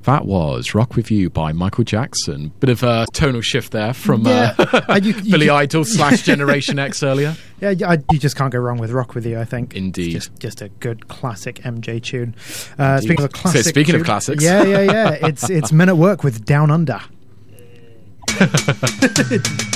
That was Rock With You by Michael Jackson. Bit of a tonal shift there from Billy Idol / Generation X earlier. Yeah, you just can't go wrong with Rock With You, I think. Indeed. It's just a good classic MJ tune. Speaking of a classic speaking tune, of classics. Yeah. It's Men at Work with Down Under.